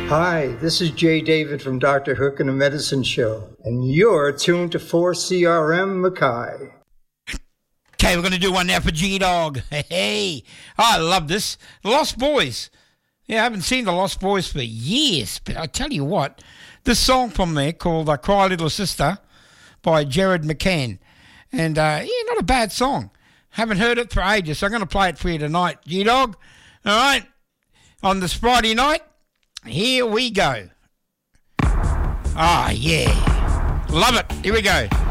Hi, this is Jay David from Dr. Hook and the Medicine Show, and you're tuned to 4CRM Mackay. Okay, we're going to do one now for G-Dog. Hey, I love this. The Lost Boys. Yeah, I haven't seen the Lost Boys for years, but I tell you what, this song from there called Cry Little Sister by Jared McCann. And, yeah, not a bad song. Haven't heard it for ages, so I'm going to play it for you tonight, G-Dog. All right, on this Friday night. Here we go. Ah, yeah. Love it. Here we go.